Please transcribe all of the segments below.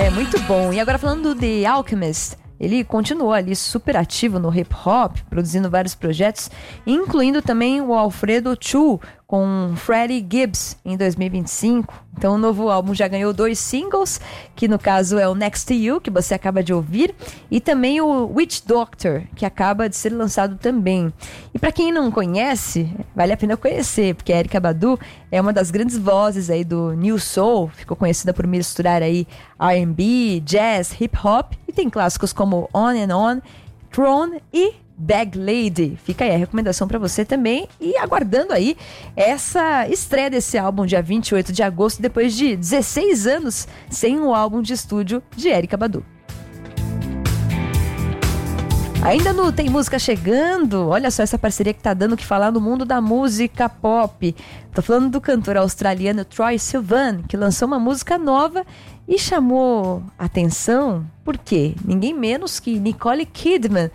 Muito bom. E agora falando do The Alchemist, ele continuou ali super ativo no hip hop, produzindo vários projetos, incluindo também o Alfredo Chu com Freddie Gibbs em 2025. Então o novo álbum já ganhou 2 singles, que no caso é o Next to You, que você acaba de ouvir, e também o Witch Doctor, que acaba de ser lançado também. E para quem não conhece, vale a pena conhecer, porque a Erykah Badu é uma das grandes vozes aí do New Soul, ficou conhecida por misturar aí R&B, jazz, hip hop, e tem clássicos como On and On, Throne e Bag Lady. Fica aí a recomendação pra você também, e aguardando aí essa estreia desse álbum dia 28 de agosto, depois de 16 anos sem um álbum de estúdio de Erykah Badu. Ainda no Tem Música Chegando, olha só essa parceria que tá dando o que falar no mundo da música pop. Tô falando do cantor australiano Troye Sivan, que lançou uma música nova e chamou atenção porque ninguém menos que Nicole Kidman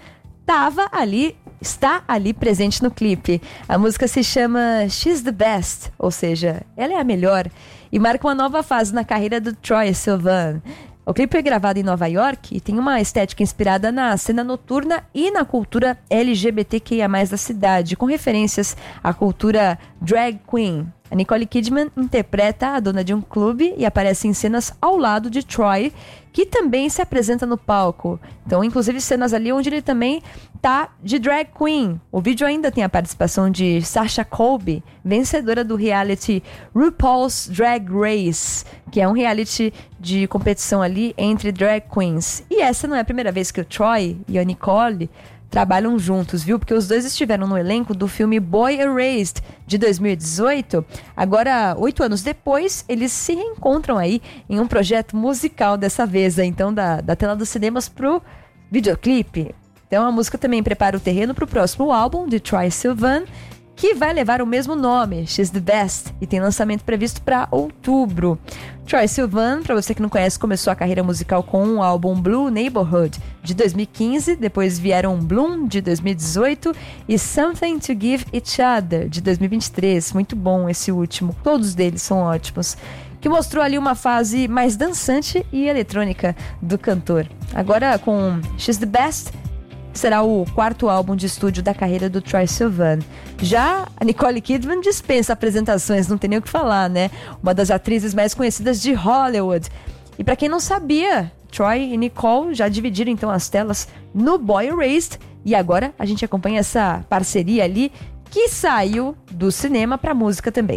está ali presente no clipe. A música se chama She's the Best, ou seja, ela é a melhor, e marca uma nova fase na carreira do Troye Sivan. O clipe é gravado em Nova York e tem uma estética inspirada na cena noturna e na cultura LGBTQIA+, da cidade, com referências à cultura drag queen. A Nicole Kidman interpreta a dona de um clube e aparece em cenas ao lado de Troye, que também se apresenta no palco. Então, inclusive cenas ali onde ele também tá de drag queen. O vídeo ainda tem a participação de Sasha Colby, vencedora do reality RuPaul's Drag Race, que é um reality de competição ali entre drag queens. E essa não é a primeira vez que o Troye e a Nicole trabalham juntos, viu? Porque os dois estiveram no elenco do filme Boy Erased, de 2018. Agora, 8 anos depois, eles se reencontram aí em um projeto musical, dessa vez, então, da tela dos cinemas pro videoclipe. Então, a música também prepara o terreno pro próximo álbum de Troye Sivan, que vai levar o mesmo nome, She's the Best, e tem lançamento previsto para outubro. Troye Sivan, para você que não conhece, começou a carreira musical com o álbum Blue Neighborhood, de 2015, depois vieram Bloom, de 2018, e Something to Give Each Other, de 2023. Muito bom esse último, todos deles são ótimos, que mostrou ali uma fase mais dançante e eletrônica do cantor. Agora, com She's the Best, será o 4º álbum de estúdio da carreira do Troye Sivan. Já a Nicole Kidman dispensa apresentações, não tem nem o que falar, né? Uma das atrizes mais conhecidas de Hollywood. E pra quem não sabia, Troye e Nicole já dividiram então as telas no Boy Erased, e agora a gente acompanha essa parceria ali que saiu do cinema pra música também.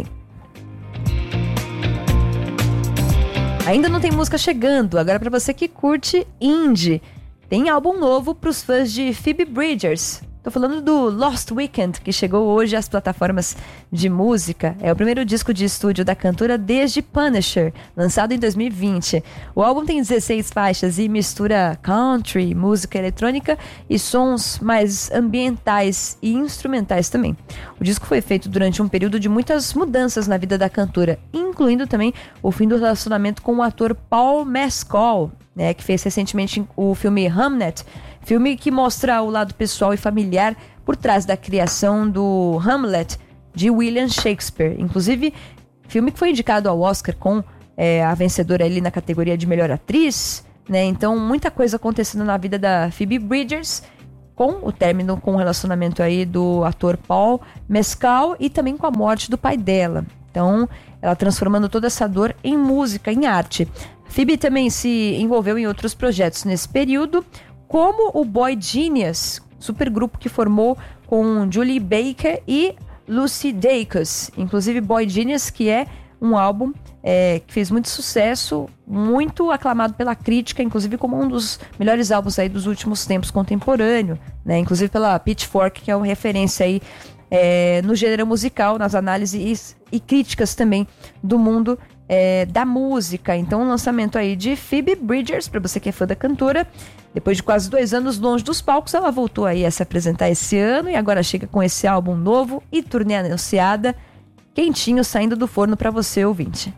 Ainda não tem música chegando, agora pra você que curte indie. Tem álbum novo para os fãs de Phoebe Bridgers. Tô falando do Lost Weekend, que chegou hoje às plataformas de música. É o primeiro disco de estúdio da cantora desde Punisher, lançado em 2020. O álbum tem 16 faixas e mistura country, música eletrônica e sons mais ambientais e instrumentais também. O disco foi feito durante um período de muitas mudanças na vida da cantora, incluindo também o fim do relacionamento com o ator Paul Mescal, né, que fez recentemente o filme Hamnet, filme que mostra o lado pessoal e familiar por trás da criação do Hamlet de William Shakespeare. Inclusive, filme que foi indicado ao Oscar com a vencedora ali na categoria de melhor atriz, né? Então, muita coisa acontecendo na vida da Phoebe Bridgers, com o término com o relacionamento aí do ator Paul Mescal e também com a morte do pai dela. Então, ela transformando toda essa dor em música, em arte. Phoebe também se envolveu em outros projetos nesse período, como o Boy Genius, supergrupo que formou com Julie Baker e Lucy Dacus. Inclusive Boy Genius, que é um álbum que fez muito sucesso, muito aclamado pela crítica, inclusive como um dos melhores álbuns aí dos últimos tempos contemporâneo, né? Inclusive pela Pitchfork, que é uma referência aí no gênero musical, nas análises e críticas também do mundo da música. Então, um lançamento aí de Phoebe Bridgers, para você que é fã da cantora. Depois de quase 2 anos longe dos palcos, ela voltou aí a se apresentar esse ano e agora chega com esse álbum novo e turnê anunciada, quentinho, saindo do forno para você, ouvinte.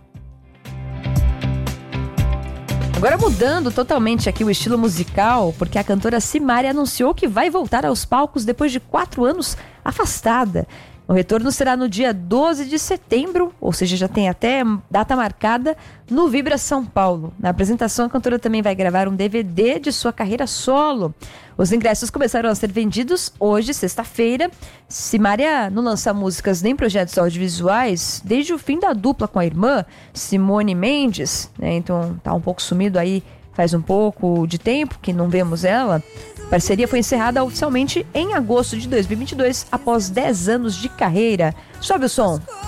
Agora mudando totalmente aqui o estilo musical, porque a cantora Simaria anunciou que vai voltar aos palcos depois de 4 anos afastada. O retorno será no dia 12 de setembro, ou seja, já tem até data marcada no Vibra São Paulo. Na apresentação, a cantora também vai gravar um DVD de sua carreira solo. Os ingressos começaram a ser vendidos hoje, sexta-feira. Simária não lança músicas nem projetos audiovisuais desde o fim da dupla com a irmã, Simone Mendes, né? Então tá um pouco sumido aí, faz um pouco de tempo que não vemos ela. A parceria foi encerrada oficialmente em agosto de 2022, após 10 anos de carreira. Sobe o som.